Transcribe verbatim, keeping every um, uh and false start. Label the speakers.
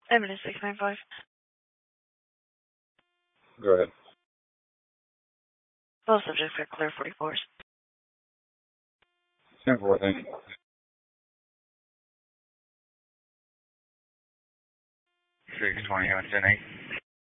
Speaker 1: Evidence six nine five.
Speaker 2: Go ahead.
Speaker 1: Both subjects are clear forty-fours.
Speaker 2: ten four, thank you.
Speaker 3: six twenty, ten eight.